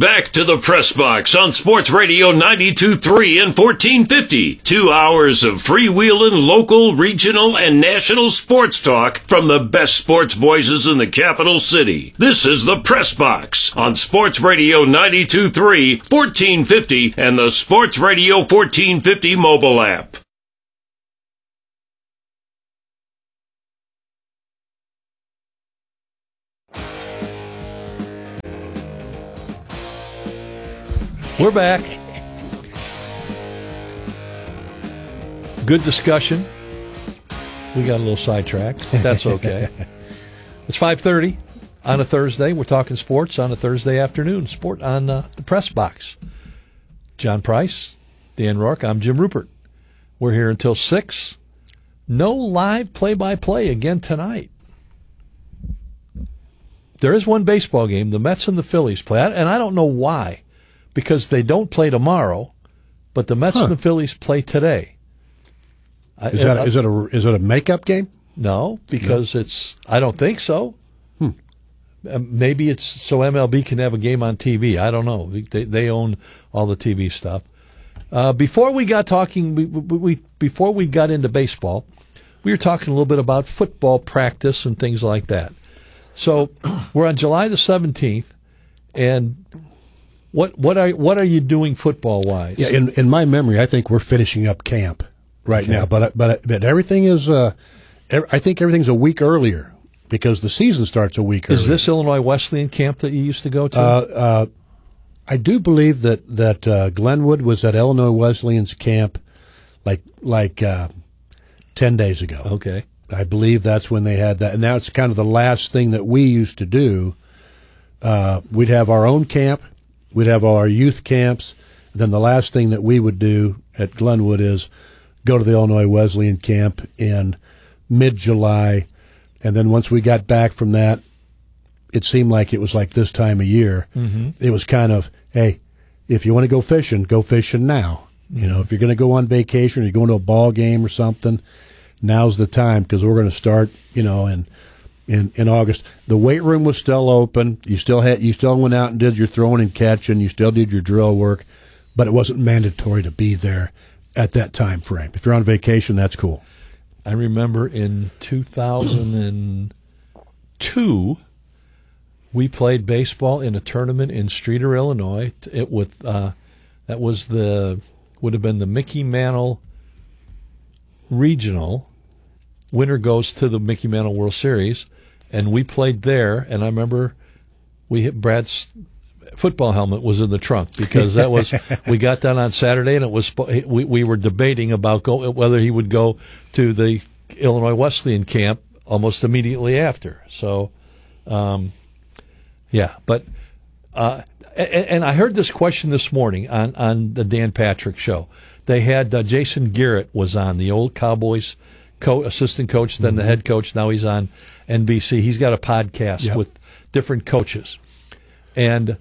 Back to the Press Box on Sports Radio 92.3 and 1450. 2 hours of freewheeling local, regional, and national sports talk from the best sports voices in the capital city. This is the Press Box on Sports Radio 92.3, 1450, and the Sports Radio 1450 mobile app. We're back. Good discussion. We got a little sidetracked. That's okay. It's 5:30 on a Thursday. We're talking sports on a Thursday afternoon. Sport on the Press Box. John Price, Dan Rourke. I'm Jim Rupert. We're here until 6. No live play-by-play again tonight. There is one baseball game. The Mets and the Phillies play. And I don't know why. Because they don't play tomorrow, but the Mets and the Phillies play today. Is it a makeup game? No, because it's. I don't think so. Maybe it's so MLB can have a game on TV. I don't know. They own all the TV stuff. Before we got talking, before we got into baseball, we were talking a little bit about football practice and things like that. So we're on July the 17th, and. What are you doing football wise? Yeah, in my memory, I think we're finishing up camp right now. But everything is. I think everything's a week earlier because the season starts a week earlier. Is this Illinois Wesleyan camp that you used to go to? I do believe that Glenwood was at Illinois Wesleyan's camp like 10 days ago. Okay, I believe that's when they had that, and that's kind of the last thing that we used to do. We'd have our own camp. We'd have all our youth camps. Then the last thing that we would do at Glenwood is go to the Illinois Wesleyan camp in mid-July. And then once we got back from that, it seemed like it was like this time of year. Mm-hmm. It was kind of, hey, if you want to go fishing now. Mm-hmm. You know, if you're going to go on vacation or you're going to a ball game or something, now's the time because we're going to start, in August. The weight room was still open. You still went out and did your throwing and catching. You still did your drill work, but it wasn't mandatory to be there at that time frame. If you're on vacation, that's cool. I remember in 2002, we played baseball in a tournament in Streator, Illinois. That would have been the Mickey Mantle Regional. Winner goes to the Mickey Mantle World Series. And we played there, and I remember Brad's football helmet was in the trunk because that was we got done on Saturday, and it was we were debating about whether he would go to the Illinois Wesleyan camp almost immediately after. So, yeah, but and I heard this question this morning on the Dan Patrick show. They had Jason Garrett was on, the old Cowboys assistant coach, then the head coach. Now he's on NBC. He's got a podcast with different coaches. And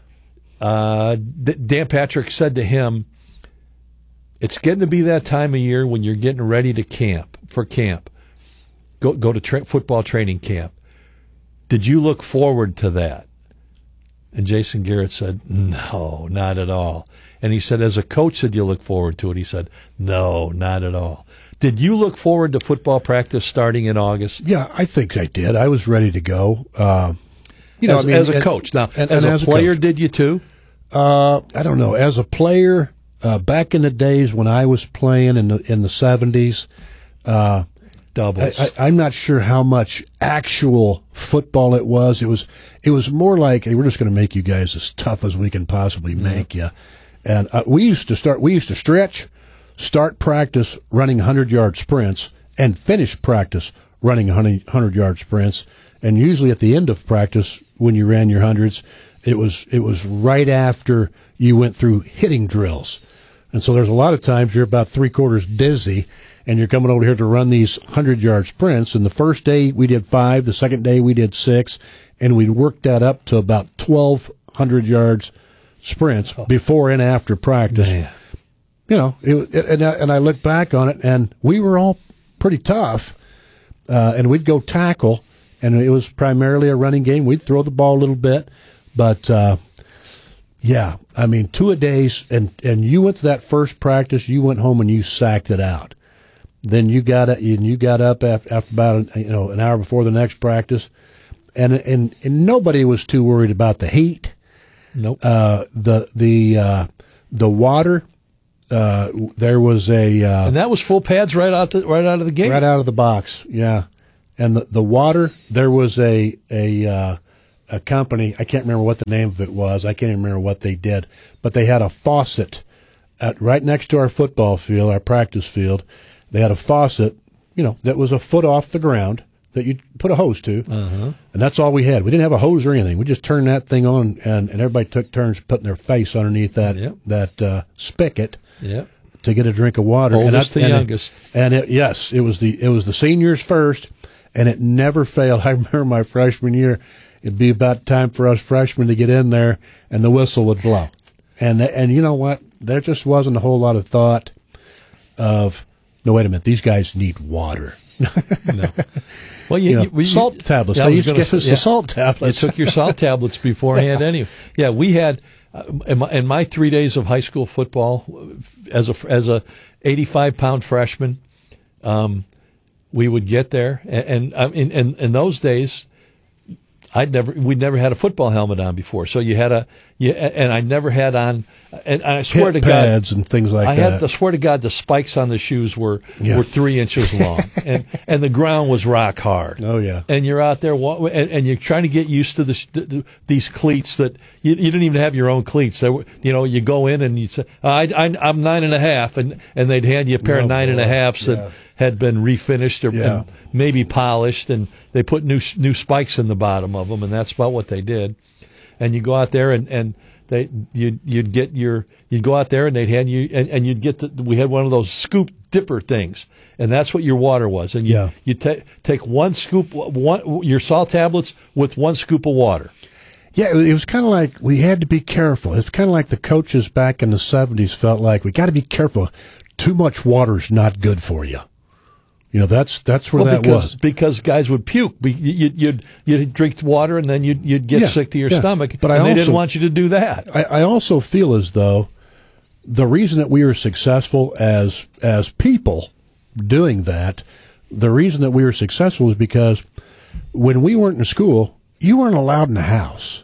Dan Patrick said to him, it's getting to be that time of year when you're getting ready to camp. Go to football training camp. Did you look forward to that? And Jason Garrett said, no, not at all. And he said, as a coach, did you look forward to it? He said, no, not at all. Did you look forward to football practice starting in August? Yeah, I think I did. I was ready to go. As a coach. Now, as a player, did you too? I don't know. As a player, back in the days when I was playing in the 70s, doubles. I'm not sure how much actual football it was. It was more like, hey, we're just going to make you guys as tough as we can possibly make you. And we used to stretch. Start practice running 100-yard sprints and finish practice running 100-yard sprints. And usually at the end of practice, when you ran your hundreds, it was right after you went through hitting drills. And so there's a lot of times you're about three-quarters dizzy, and you're coming over here to run these 100-yard sprints. And the first day we did 5, the second day we did 6, and we worked that up to about 1,200 yards sprints before and after practice. Man. And I look back on it, and we were all pretty tough, and we'd go tackle, and it was primarily a running game. We'd throw the ball a little bit, but Yeah, I mean, two-a-days, and you went to that first practice. You went home and you sacked it out. Then you got up after about an hour before the next practice, and nobody was too worried about the heat. Nope. The water. There was and that was full pads right out of the gate, right out of the box. Yeah, and the water. There was a company. I can't remember what the name of it was. I can't even remember what they did, but they had a faucet right next to our football field, our practice field. They had a faucet, that was a foot off the ground that you'd put a hose to, and that's all we had. We didn't have a hose or anything. We just turned that thing on, and everybody took turns putting their face underneath that spigot to get a drink of water. Oldest to youngest. It was the seniors first, and it never failed. I remember my freshman year. It'd be about time for us freshmen to get in there, and the whistle would blow. And you know what? There just wasn't a whole lot of thought of, no, wait a minute, these guys need water. No. Well, salt tablets. Yeah, they used to give us the salt tablets. You took your salt tablets beforehand anyway. Yeah, we had, in my 3 days of high school football, as a 85-pound freshman, we would get there, and in those days, we'd never had a football helmet on before. So and I never had on, and I swear to God, pads and things like that. I swear to God, the spikes on the shoes were 3 inches long, and the ground was rock hard. Oh yeah. And you're out there, and you're trying to get used to these cleats that you didn't even have your own cleats. You go in and you say, I'm 9.5, and they'd hand you a pair of 9.5s that had been refinished or maybe polished, and they put new spikes in the bottom of them, and that's about what they did. And you go out there and you'd go out there and they'd hand you and you'd get we had one of those scoop dipper things, and that's what your water was. And you take one scoop, your salt tablets with one scoop of water. Yeah, it was kind of like we had to be careful. It's kind of like the coaches back in the 70s felt like we got to be careful. Too much water's not good for you. That's where that was. Because guys would puke. You'd drink water and then you'd get sick to your stomach. But they didn't want you to do that. I also feel as though the reason that we were successful as people doing that, the reason that we were successful is because when we weren't in school, you weren't allowed in the house.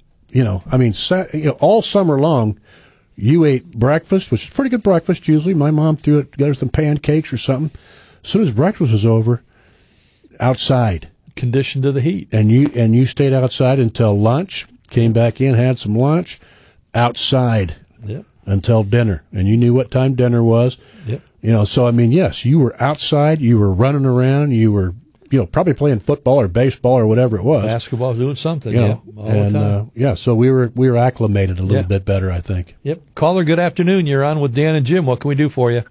All summer long, you ate breakfast, which is pretty good breakfast usually. My mom threw it together some pancakes or something. As soon as breakfast was over, outside, conditioned to the heat, and you stayed outside until lunch. Came back in, had some lunch, outside until dinner, and you knew what time dinner was. Yep. So yes, you were outside, you were running around, you were probably playing football or baseball or whatever it was, basketball, doing something. All the time. So we were acclimated a little bit better, I think. Yep. Caller, good afternoon. You're on with Dan and Jim. What can we do for you?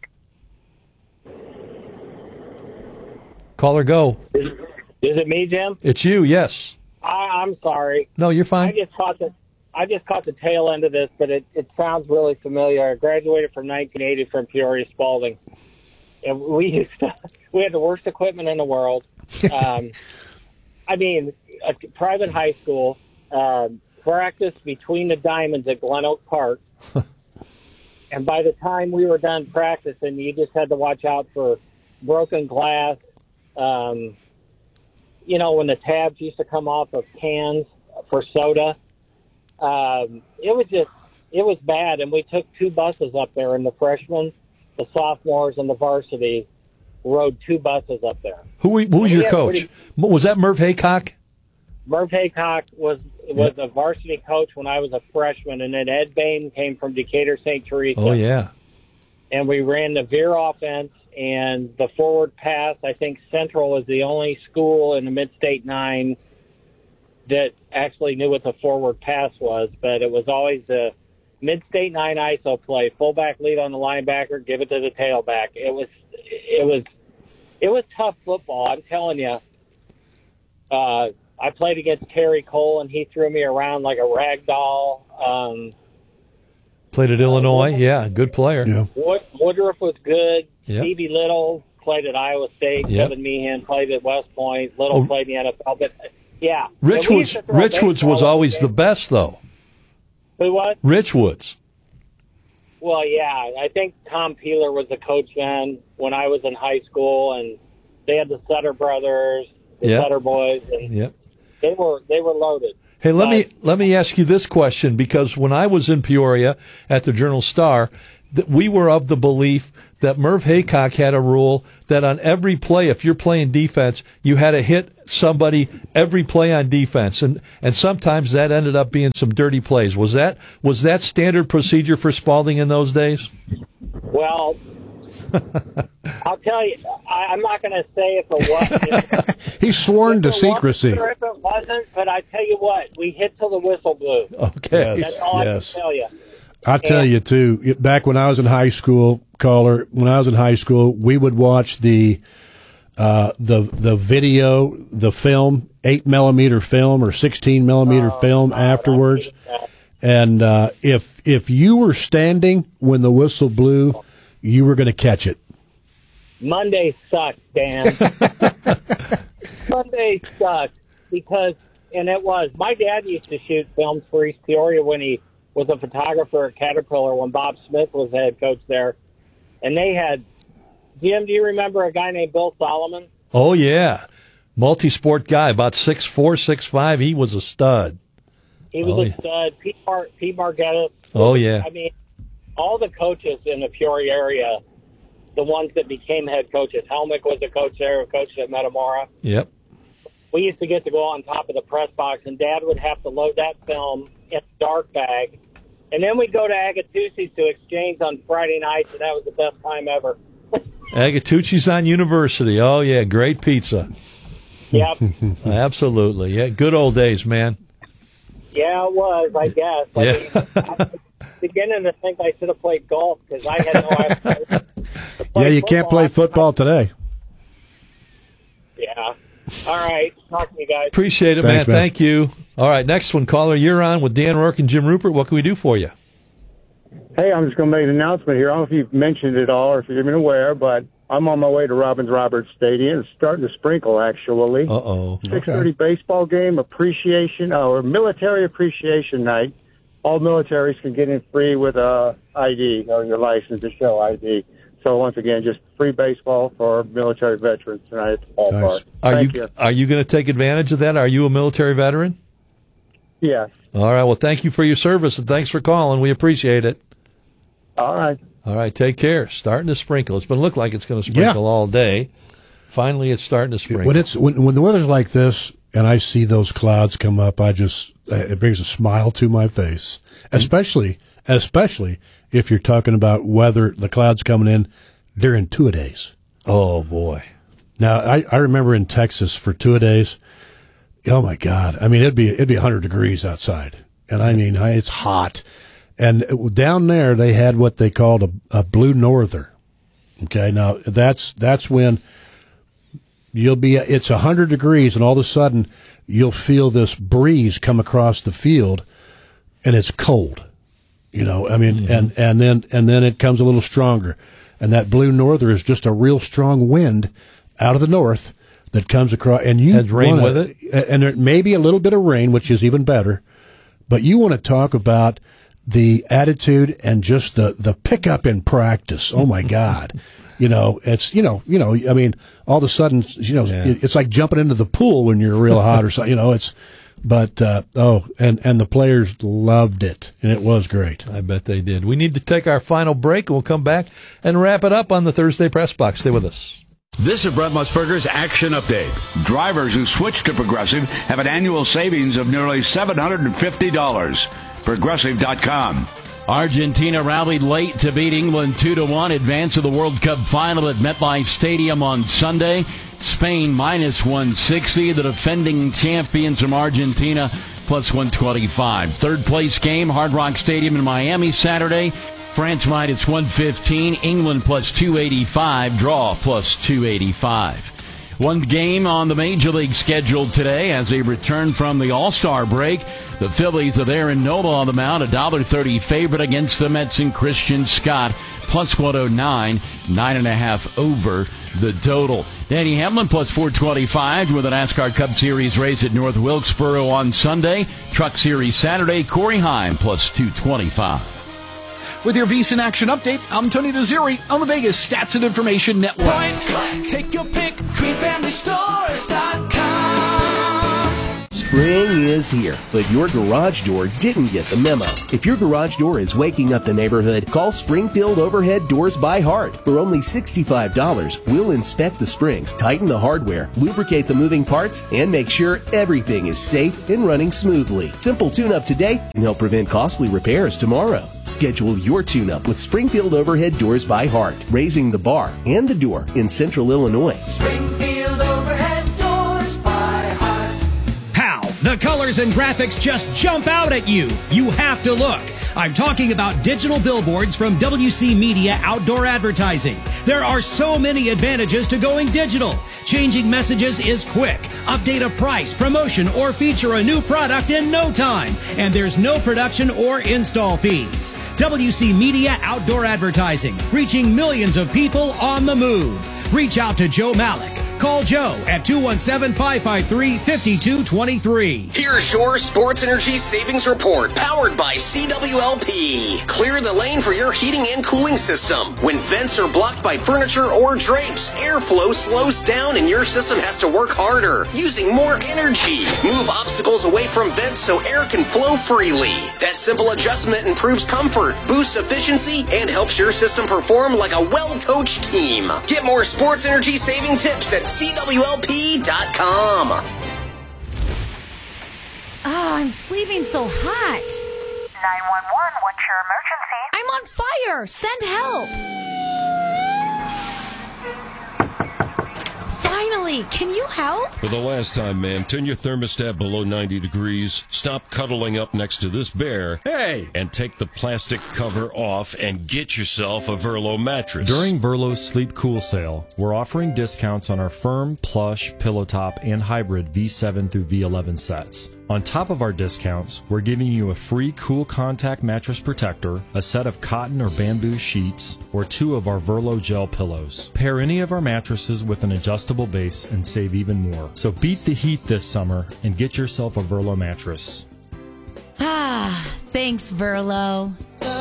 Caller, go. Is it me, Jim? It's you, yes. I'm sorry. No, you're fine. I just caught the tail end of this, but it sounds really familiar. I graduated from 1980 from Peoria Spalding, and we had the worst equipment in the world. A private high school, practice between the diamonds at Glen Oak Park, and by the time we were done practicing, you just had to watch out for broken glass. When the tabs used to come off of cans for soda, it was bad. And we took 2 buses up there, and the freshmen, the sophomores, and the varsity rode 2 buses up there. Who was your coach? Was that Merv Haycock? Merv Haycock was a varsity coach when I was a freshman, and then Ed Bain came from Decatur St. Teresa. Oh, yeah. And we ran the veer offense and the forward pass. I think Central was the only school in the Mid-State 9 that actually knew what the forward pass was, but it was always the Mid-State 9 ISO play, fullback lead on the linebacker, give it to the tailback. It was tough football, I'm telling you. I played against Terry Cole, and he threw me around like a rag doll. Played at Illinois, good player. Yeah. Woodruff was good. Yep. Stevie Little played at Iowa State. Yep. Kevin Meehan played at West Point. Little played in the NFL. But, Richwoods was always the best, though. Who was? Rich Woods. Well, yeah, I think Tom Peeler was the coach then when I was in high school, and they had the Sutter brothers, the Sutter boys, and they were loaded. Hey, let me ask you this question, because when I was in Peoria at the Journal-Star, we were of the belief that Merv Haycock had a rule that on every play, if you're playing defense, you had to hit somebody every play on defense, and sometimes that ended up being some dirty plays. Was that standard procedure for Spalding in those days? Well, I'll tell you, I'm not going to say if it was. He's sworn to secrecy. Sure if it wasn't, but I tell you what, we hit till the whistle blew. Okay, that's all I can tell you. I'll tell you too. Back when I was in high school, caller, we would watch the video, the film, 8mm film or 16mm film afterwards. And if you were standing when the whistle blew, you were going to catch it. Monday sucked, Dan. Monday sucked because, and it was. My dad used to shoot films for East Peoria when he was a photographer at Caterpillar when Bob Smith was the head coach there. And they had, Jim, do you remember a guy named Bill Solomon? Oh, yeah. Multi-sport guy, about 6'4", 6'5". He was a stud. He was a stud. Pete Margettis. Oh, yeah. I mean, all the coaches in the Peoria area, the ones that became head coaches. Helmick was a coach there, a coach at Metamora. Yep. We used to get to go on top of the press box, and Dad would have to load that film in a dark bag. And then we'd go to Agatucci's to exchange on Friday nights, and that was the best time ever. Agatucci's on University. Oh, yeah, great pizza. Yep. Absolutely. Yeah, good old days, man. Yeah, it was, I guess. I mean, I was beginning to think I should have played golf because I had no idea. Yeah, you can't play football today. Yeah. All right. Talk to you guys. Appreciate it, Thanks, man. Thank you. All right, next one, caller. You're on with Dan Rourke and Jim Rupert. What can we do for you? Hey, I'm just going to make an announcement here. I don't know if you've mentioned it all or if you've been aware, but I'm on my way to Robbins-Roberts Stadium. It's starting to sprinkle, actually. Uh-oh. 6:30 baseball game, appreciation, or military appreciation night. All militaries can get in free with a ID or your license to show ID. So once again, just free baseball for military veterans tonight at the ballpark. Nice. Are you going to take advantage of that? Are you a military veteran? Yes. All right. Well, thank you for your service, and thanks for calling. We appreciate it. All right. All right. Take care. Starting to sprinkle. It's going to look like it's going to sprinkle all day. Finally, it's starting to sprinkle. When the weather's like this, and I see those clouds come up, it brings a smile to my face. Especially if you're talking about weather, the clouds coming in during two-a-days. Oh, boy. Now, I remember in Texas for two-a-days, oh, my God. I mean, it'd be 100 degrees outside. And, I mean, it's hot. And down there, they had what they called a blue norther. Okay, now, that's when it's 100 degrees, and all of a sudden, you'll feel this breeze come across the field, and it's cold. You know, I mean, and then it comes a little stronger, and that blue norther is just a real strong wind out of the north that comes across, and you had rain with it, and there may be a little bit of rain, which is even better. But you want to talk about the attitude and just the pickup in practice. Oh my God, it's I mean, all of a sudden, it's like jumping into the pool when you're real hot or something. But and the players loved it, and it was great. I bet they did. We need to take our final break, and we'll come back and wrap it up on the Thursday Press Box. Stay with us. This is Brett Musburger's Action Update. Drivers who switch to Progressive have an annual savings of nearly $750. Progressive.com. Argentina rallied late to beat England 2-1, advance to the World Cup final at MetLife Stadium on Sunday. Spain minus 160, the defending champions from Argentina plus 125. Third place game, Hard Rock Stadium in Miami Saturday. France minus 115, England plus 285, draw plus 285. One game on the Major League schedule today as they return from the All-Star break. The Phillies with Aaron Nola on the mound, $1.30 favorite against the Mets and Christian Scott, plus 109, 9.5 over the total. Danny Hamlin plus 425 with a NASCAR Cup Series race at North Wilkesboro on Sunday. Truck Series Saturday, Corey Heim plus 225. With your VSiN Action Update, I'm Tony DeZeri on the Vegas Stats and Information Network. Point click, take your pick, GreenFamilyStores.com. Spring is here, but your garage door didn't get the memo. If your garage door is waking up the neighborhood, call Springfield Overhead Doors by Heart. For only $65, we'll inspect the springs, tighten the hardware, lubricate the moving parts, and make sure everything is safe and running smoothly. Simple tune-up today can help prevent costly repairs tomorrow. Schedule your tune-up with Springfield Overhead Doors by Heart, raising the bar and the door in Central Illinois. Springfield Overhead Doors by Heart. How? The colors and graphics just jump out at you. You have to look. I'm talking about digital billboards from WC Media Outdoor Advertising. There are so many advantages to going digital. Changing messages is quick. Update a price, promotion, or feature a new product in no time. And there's no production or install fees. WC Media Outdoor Advertising, reaching millions of people on the move. Reach out to Joe Malik. Call Joe at 217-553-5223. Here's your Sports Energy Savings Report, powered by CWLP. Clear the lane for your heating and cooling system. When vents are blocked by furniture or drapes, airflow slows down and your system has to work harder, using more energy. Move obstacles away from vents so air can flow freely. That simple adjustment improves comfort, boosts efficiency, and helps your system perform like a well-coached team. Get more sports energy saving tips at CWLP.com. Oh, I'm sleeping so hot. 911, what's your emergency? I'm on fire. Send help. Finally, can you help? For the last time, ma'am, turn your thermostat below 90 degrees, stop cuddling up next to this bear, and take the plastic cover off and get yourself a Verlo mattress. During Verlo's Sleep Cool sale, we're offering discounts on our Firm, Plush, Pillow Top, and Hybrid V7 through V11 sets. On top of our discounts, we're giving you a free Cool Contact mattress protector, a set of cotton or bamboo sheets, or 2 of our Verlo gel pillows. Pair any of our mattresses with an adjustable base and save even more. So beat the heat this summer and get yourself a Verlo mattress. Ah, thanks, Verlo.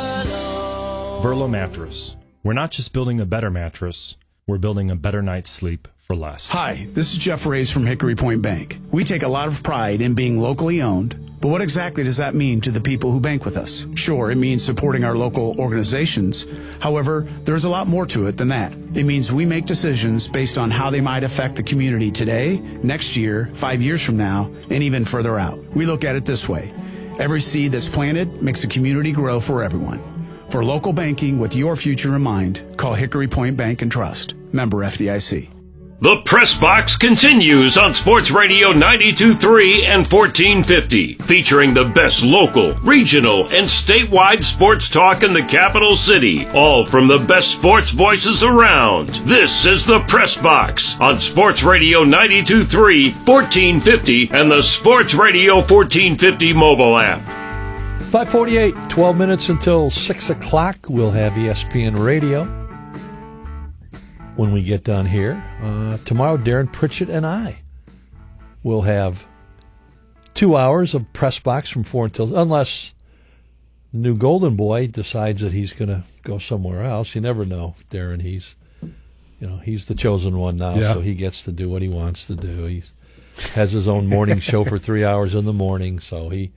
Verlo Mattress. We're not just building a better mattress, we're building a better night's sleep for less. Hi, this is Jeff Reyes from Hickory Point Bank. We take a lot of pride in being locally owned, but what exactly does that mean to the people who bank with us? Sure, it means supporting our local organizations. However, there's a lot more to it than that. It means we make decisions based on how they might affect the community today, next year, 5 years from now, and even further out. We look at it this way. Every seed that's planted makes a community grow for everyone. For local banking with your future in mind, call Hickory Point Bank and Trust. Member FDIC. The Press Box continues on Sports Radio 92.3 and 1450, featuring the best local, regional, and statewide sports talk in the capital city, all from the best sports voices around. This is the Press Box on Sports Radio 92.3, 1450, and the Sports Radio 1450 mobile app. 5:48, 12 minutes until 6 o'clock. We'll have ESPN Radio when we get done here. Tomorrow, Darren Pritchett and I will have 2 hours of Press Box from 4 until, unless the new Golden Boy decides that he's going to go somewhere else. You never know, Darren. He's the chosen one now, so he gets to do what he wants to do. He has his own morning show for 3 hours in the morning, so he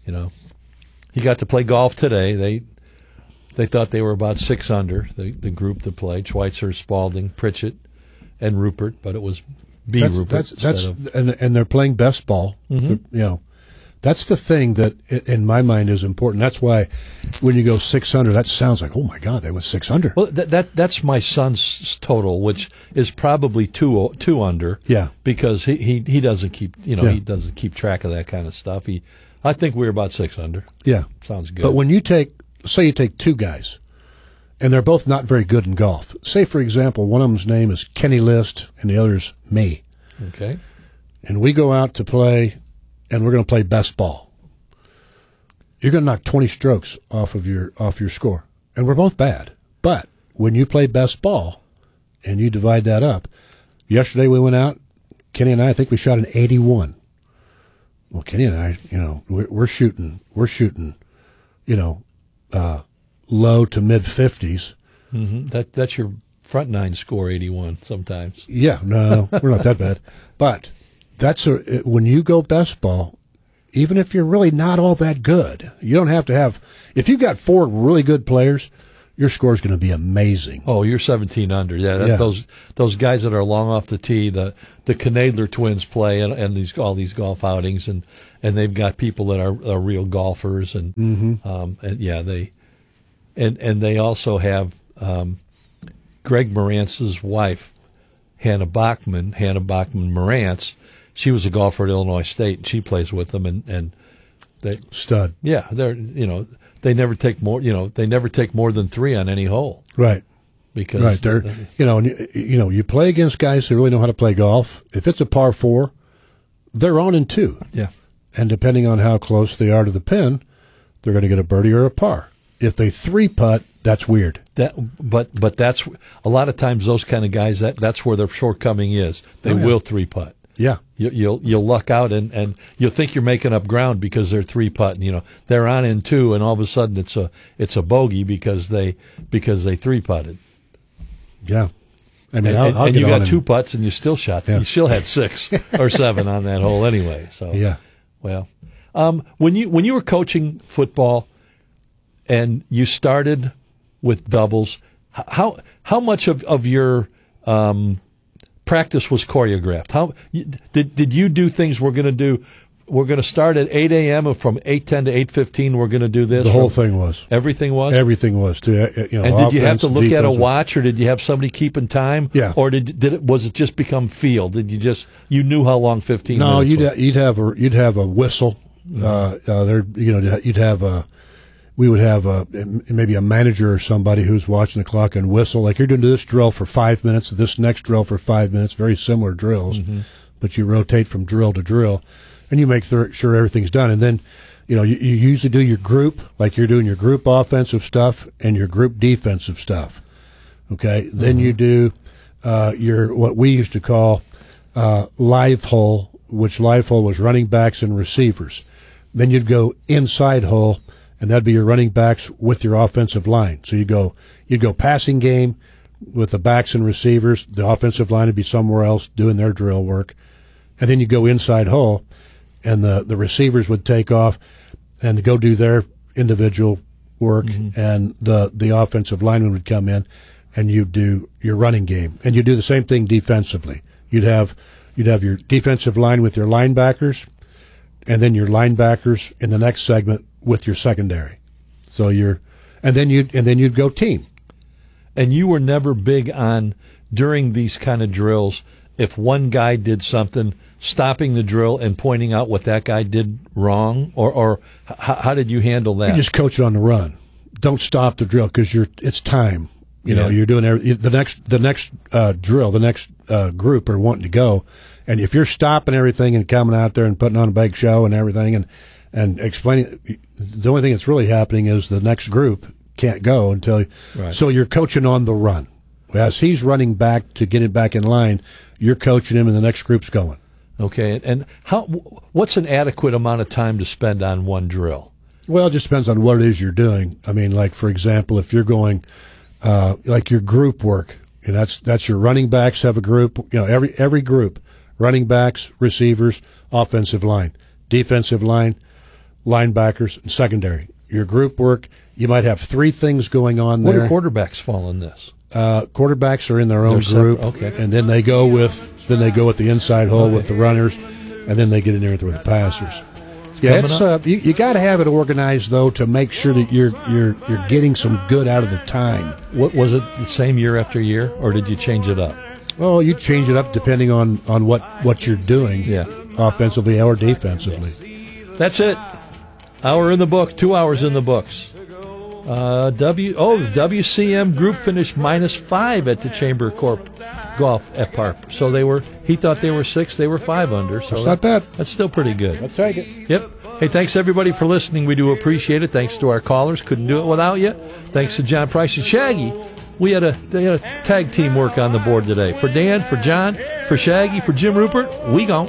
got to play golf today. They thought they were about 6 under, the group that played, Schweitzer, Spalding, Pritchett, and Rupert, but it was Rupert. And they're playing best ball. Mm-hmm. That's the thing that, in my mind, is important. That's why when you go 6 under, that sounds like, oh, my God, they went 6 under. Well, that's my son's total, which is probably two under. Yeah. Because he doesn't keep, he doesn't keep track of that kind of stuff. I think we're about 6 under. Yeah. Sounds good. But when you take 2 guys, and they're both not very good in golf. Say, for example, one of them's name is Kenny List, and the other's me. Okay. And we go out to play, and we're going to play best ball. You're going to knock 20 strokes off your score. And we're both bad. But when you play best ball and you divide that up, yesterday we went out, Kenny and I think we shot an 81. Well, Kenny and I, we're shooting, low to mid 50s. Mm-hmm. That's your front nine score, 81 sometimes. Yeah, no, we're not that bad. But when you go best ball, even if you're really not all that good, you don't have to have. If you've got 4 really good players, your score is going to be amazing. Oh, you're 17 under. Yeah, those guys that are long off the tee, the Knadler twins play and all these golf outings, and they've got people that are real golfers, and they also have Greg Morantz's wife, Hannah Bachman Morantz. She was a golfer at Illinois State, and she plays with them, and they stud. Yeah, they never take more. They never take more than 3 on any hole. Right. Because they're you play against guys who really know how to play golf. If it's a par 4, they're on in 2. Yeah. And depending on how close they are to the pin, they're going to get a birdie or a par. If they 3-putt, that's weird. But that's a lot of times those kind of guys. That's where their shortcoming is. They will 3-putt. Yeah, you'll luck out and you'll think you're making up ground because they're 3-putting. They're on in 2, and all of a sudden it's a bogey because they 3-putted. Yeah, I mean, and you got 2 putts and you still shot. Yeah. You still had 6 or 7 on that hole anyway. So yeah. Well, when you were coaching football and you started with doubles, how much of your practice was choreographed? How did you do things? We're going to start at 8 a.m. and from 8:10 to 8:15 we're going to do this. The whole thing was. Everything was. Everything was too. And did you have to look at a watch, or did you have somebody keeping time? Yeah. Or was it just become feel? Did you knew how long 15 No, minutes? you'd have a whistle. We would have maybe a manager or somebody who's watching the clock and whistle. Like, you're doing this drill for 5 minutes, this next drill for 5 minutes, very similar drills, but you rotate from drill to drill, and you make sure everything's done. And then, you usually do your group, like you're doing your group offensive stuff and your group defensive stuff. Okay? Then you do your what we used to call live hole, which live hole was running backs and receivers. Then you'd go inside hole, and that'd be your running backs with your offensive line. So you'd go passing game with the backs and receivers. The offensive line would be somewhere else doing their drill work. And then you go inside hole, and the receivers would take off and go do their individual work, and the offensive lineman would come in, and you'd do your running game. And you'd do the same thing defensively. You'd have your defensive line with your linebackers, and then your linebackers in the next segment with your secondary. So and then you'd go team. And you were never big on, during these kind of drills, if one guy did something, stopping the drill and pointing out what that guy did wrong, or how did you handle that? You just coach it on the run. Don't stop the drill because it's time. You're doing the next drill, the next group are wanting to go, and if you're stopping everything and coming out there and putting on a big show and everything and explaining, the only thing that's really happening is the next group can't go until. Right. So you're coaching on the run. As he's running back to get it back in line, you're coaching him, and the next group's going. Okay, and what's an adequate amount of time to spend on one drill? Well, it just depends on what it is you're doing. I mean, like, for example, if you're going like your group work, and that's your running backs have a group. Every group, running backs, receivers, offensive line, defensive line, linebackers, and secondary. Your group work, you might have 3 things going on there. What do quarterbacks fall in this? Quarterbacks are in their own group, and then they go with the inside hole with the runners, and then they get in there with the passers. Yeah, it's you got to have it organized though to make sure that you're getting some good out of the time. What was it, the same year after year, or did you change it up? Well, you change it up depending on what you're doing, offensively or defensively. That's it. Hour in the book, 2 hours in the books. WCM Group finished -5 at the Chamber Corp Golf at par. So he thought they were 6, they were 5 under. So that's not bad. That's still pretty good. Let's take it. Yep. Hey, thanks everybody for listening. We do appreciate it. Thanks to our callers. Couldn't do it without you. Thanks to John Price and Shaggy. They had a tag team work on the board today. For Dan, for John, for Shaggy, for Jim Rupert, we gone.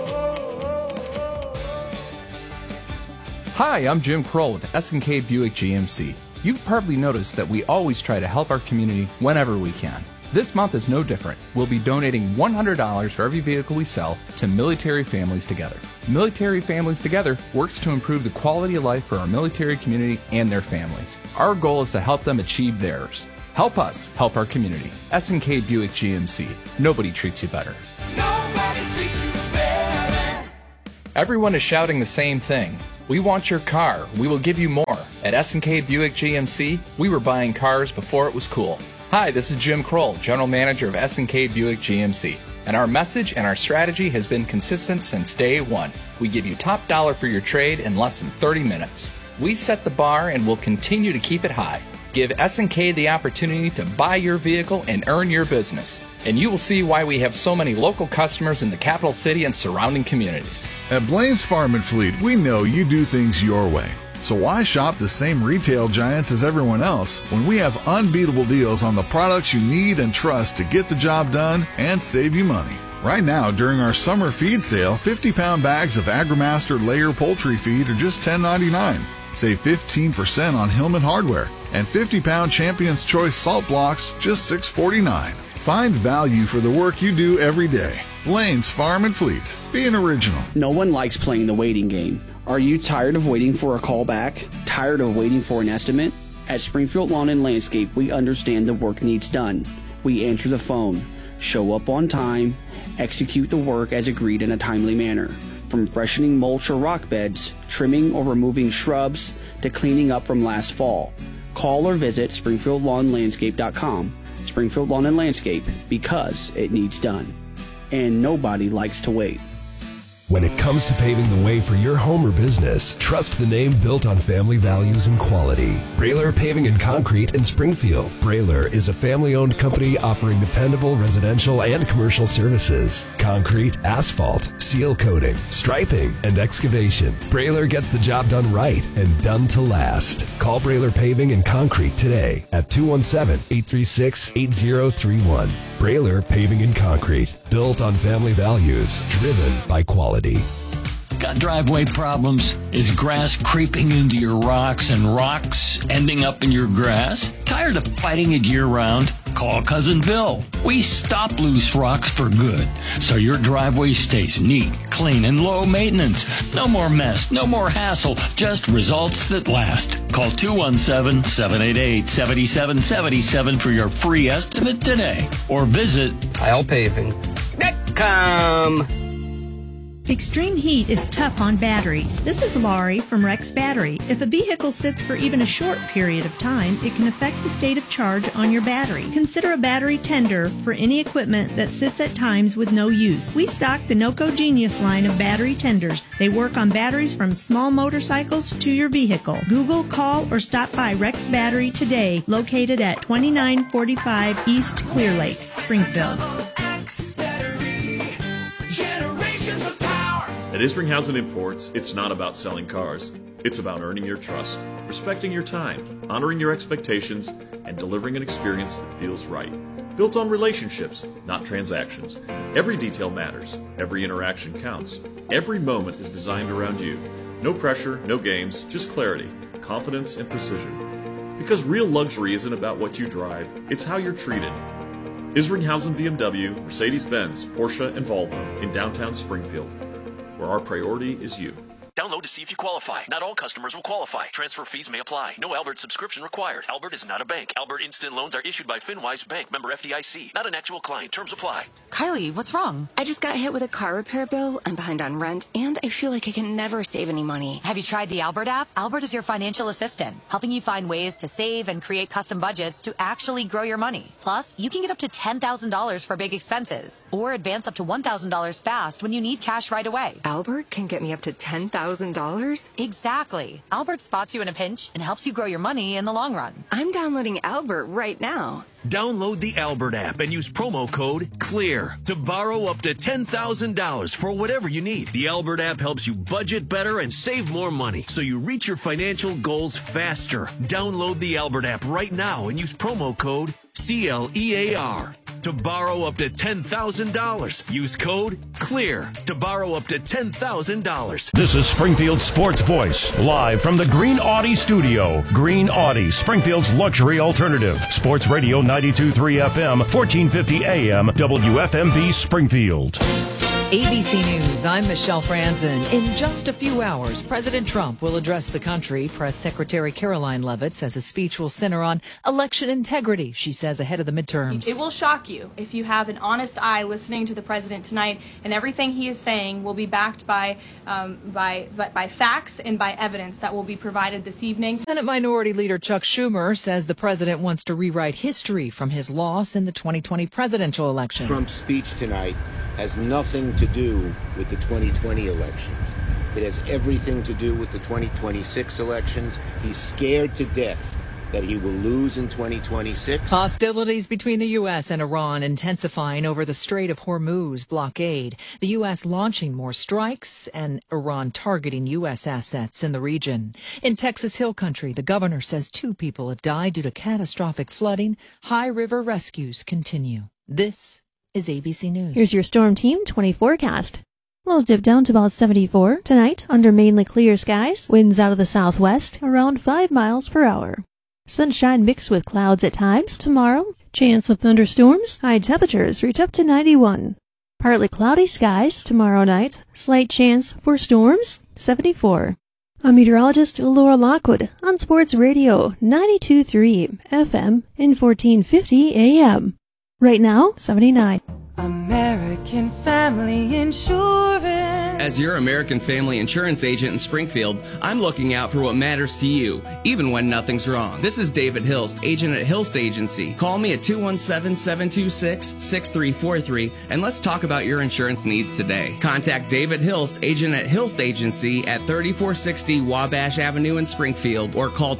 Hi, I'm Jim Kroll with S&K Buick GMC. You've probably noticed that we always try to help our community whenever we can. This month is no different. We'll be donating $100 for every vehicle we sell to Military Families Together. Military Families Together works to improve the quality of life for our military community and their families. Our goal is to help them achieve theirs. Help us help our community. S&K Buick GMC. Nobody treats you better. Nobody treats you better. Everyone is shouting the same thing. We want your car. We will give you more. At S&K Buick GMC, we were buying cars before it was cool. Hi, this is Jim Kroll, General Manager of S&K Buick GMC. And our message and our strategy has been consistent since day one. We give you top dollar for your trade in less than 30 minutes. We set the bar and will continue to keep it high. Give S&K the opportunity to buy your vehicle and earn your business. And you will see why we have so many local customers in the capital city and surrounding communities. At Blaine's Farm and Fleet, we know you do things your way. So why shop the same retail giants as everyone else when we have unbeatable deals on the products you need and trust to get the job done and save you money? Right now, during our summer feed sale, 50-pound bags of AgriMaster layer poultry feed are just $10.99. Save 15% on Hillman hardware, and 50-pound Champion's Choice salt blocks just $6.49. Find value for the work you do every day. Blaine's Farm and Fleet. Be an original. No one likes playing the waiting game. Are you tired of waiting for a call back? Tired of waiting for an estimate? At Springfield Lawn and Landscape, we understand the work needs done. We answer the phone, show up on time, execute the work as agreed in a timely manner. From freshening mulch or rock beds, trimming or removing shrubs, to cleaning up from last fall. Call or visit SpringfieldLawnLandscape.com. Springfield Lawn and Landscape, because it needs done. And nobody likes to wait. When it comes to paving the way for your home or business, trust the name built on family values and quality. Brailer Paving and Concrete in Springfield. Brailer is a family-owned company offering dependable residential and commercial services. Concrete, asphalt, seal coating, striping, and excavation. Brailer gets the job done right and done to last. Call Brailer Paving and Concrete today at 217-836-8031. Brailer Paving and Concrete. Built on family values, driven by quality. Got driveway problems? Is grass creeping into your rocks and rocks ending up in your grass? Tired of fighting it year-round? Call Cousin Bill. We stop loose rocks for good, so your driveway stays neat, clean, and low maintenance. No more mess, no more hassle, just results that last. Call 217-788-7777 for your free estimate today, or visit KylePaving.com. Extreme heat is tough on batteries. This is Laurie from Rex Battery. If a vehicle sits for even a short period of time, it can affect the state of charge on your battery. Consider a battery tender for any equipment that sits at times with no use. We stock the NOCO Genius line of battery tenders. They work on batteries from small motorcycles to your vehicle. Google, call, or stop by Rex Battery today, located at 2945 East Clear Lake, Springfield. At Isringhausen Imports, it's not about selling cars. It's about earning your trust, respecting your time, honoring your expectations, and delivering an experience that feels right. Built on relationships, not transactions. Every detail matters. Every interaction counts. Every moment is designed around you. No pressure, no games, just clarity, confidence, and precision. Because real luxury isn't about what you drive, it's how you're treated. Isringhausen BMW, Mercedes-Benz, Porsche, and Volvo in downtown Springfield, where our priority is you. Download to see if you qualify. Not all customers will qualify. Transfer fees may apply. No Albert subscription required. Albert is not a bank. Albert Instant Loans are issued by FinWise Bank, member FDIC. Not an actual client. Terms apply. Kylie, what's wrong? I just got hit with a car repair bill. I'm behind on rent, and I feel like I can never save any money. Have you tried the Albert app? Albert is your financial assistant, helping you find ways to save and create custom budgets to actually grow your money. Plus, you can get up to $10,000 for big expenses, or advance up to $1,000 fast when you need cash right away. Albert can get me up to $10,000 $10,000? Exactly. Albert spots you in a pinch and helps you grow your money in the long run. I'm downloading Albert right now. Download the Albert app and use promo code CLEAR to borrow up to $10,000 for whatever you need. The Albert app helps you budget better and save more money so you reach your financial goals faster. Download the Albert app right now and use promo code CLEAR to borrow up to $10,000. Use code CLEAR to borrow up to $10,000. This is Springfield's Sports Voice, live from the Green Audi studio. Green Audi, Springfield's luxury alternative. Sports Radio 92.3 FM, 1450 AM, WFMB Springfield. ABC News, I'm Michelle Franzen. In just a few hours, President Trump will address the country. Press Secretary Caroline Leavitt says his speech will center on election integrity, she says, ahead of the midterms. It will shock you if you have an honest eye listening to the president tonight, and everything he is saying will be backed by facts and by evidence that will be provided this evening. Senate Minority Leader Chuck Schumer says the president wants to rewrite history from his loss in the 2020 presidential election. Trump's speech tonight has nothing to do with the 2020 elections. It has everything to do with the 2026 elections. He's scared to death that he will lose in 2026. Hostilities between the U.S. and Iran intensifying over the Strait of Hormuz blockade. The U.S. launching more strikes and Iran targeting U.S. assets in the region. In Texas Hill Country, the governor says 2 people have died due to catastrophic flooding. High River rescues continue. This is ABC News. Here's your Storm Team 20 forecast. Lows dip down to about 74 tonight under mainly clear skies. Winds out of the southwest around 5 miles per hour. Sunshine mixed with clouds at times. Tomorrow, chance of thunderstorms. High temperatures reach up to 91. Partly cloudy skies tomorrow night. Slight chance for storms. 74. I'm meteorologist Laura Lockwood on Sports Radio 92.3 FM and 1450 AM. Right now, 79. American Family Insurance. As your American Family Insurance agent in Springfield, I'm looking out for what matters to you, even when nothing's wrong. This is David Hilst, agent at Hilst Agency. Call me at 217-726-6343, and let's talk about your insurance needs today. Contact David Hilst, agent at Hilst Agency at 3460 Wabash Avenue in Springfield, or call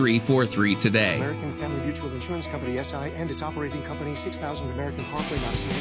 217-726-6343 today. American Family Mutual Insurance Company, SI, and its operating company, 6000 American Parkway, Madison.